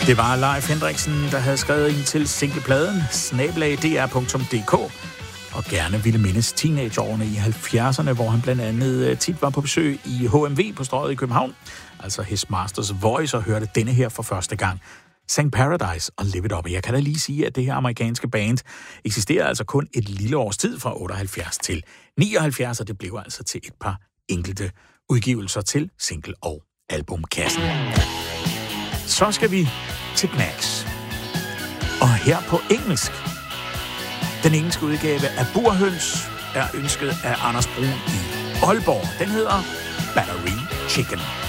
Det var Leif Hendriksen, der havde skrevet ind til singlepladen @dr.dk og gerne ville mindes teenageårene i 70'erne, hvor han blandt andet tit var på besøg i HMV på Strøget i København, altså His Master's Voice, og hørte denne her for første gang. Sang Paradise og Live It Up. Jeg kan da lige sige, at det her amerikanske band eksisterer altså kun et lille års tid fra 78 til 79, og det blev altså til et par enkelte udgivelser til single- og albumkassen. Så skal vi til Knacks. Og her på engelsk. Den engelske udgave af Burhøns er ønsket af Anders Brun i Aalborg. Den hedder Battery Chicken.